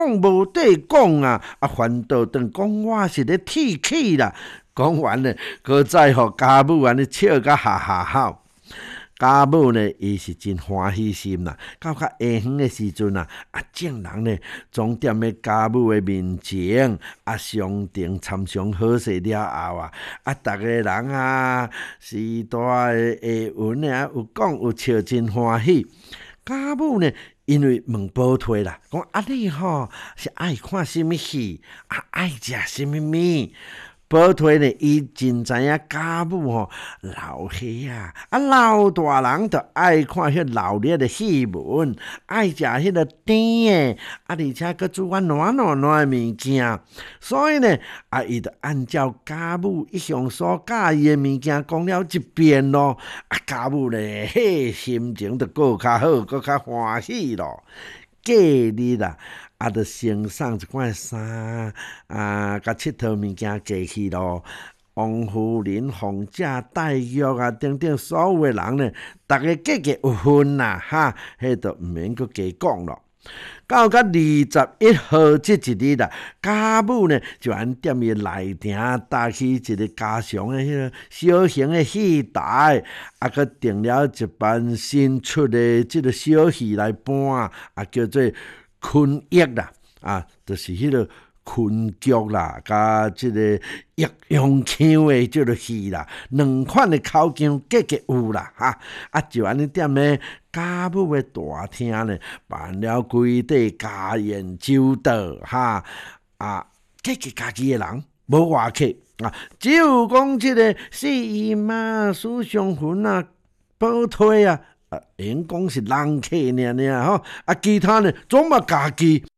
无地讲啊，反倒当讲我是咧铁气啦。讲完呢，搁再互家母安尼笑甲哈哈吼。家母呢，伊是真欢喜心啦。到较下远的时阵啊，众人呢总踮咧家母的面前，上庭参详好势了后逐个人时代的下文有讲有笑，真欢喜。家母呢，因为问宝推啦，讲你是爱看什么戏，爱食什么物？宝推呢，伊真知影家母老岁老大人就爱看迄闹热的戏文，爱食迄个甜的，而且佮煮暖的物件，所以呢，伊就按照家母一向所介意的物件讲了一遍咯。家母呢，心情就搁较好，搁较欢喜咯。隔日啦。就先送一罐衫甲佚佗物件过去咯。王夫人、凤姐、黛玉等等所有的人呢，大家个个有份啦迄就毋免搁加讲咯。到21号这一日啦，家母呢就按踮伊内庭搭起一个家常的迄个小型的戏台，佮定了一班新出的即个小戏来搬，叫做昆役啦，就是迄个昆剧啦，甲即个役用腔的即个戏啦，两款的口腔个个有啦就安尼踮咧家母的大厅呢，办了规底家宴酒道个个家己的人，无外客只有讲即个四姨妈、苏尚芬宝推因讲是人客尔其他呢总嘛家己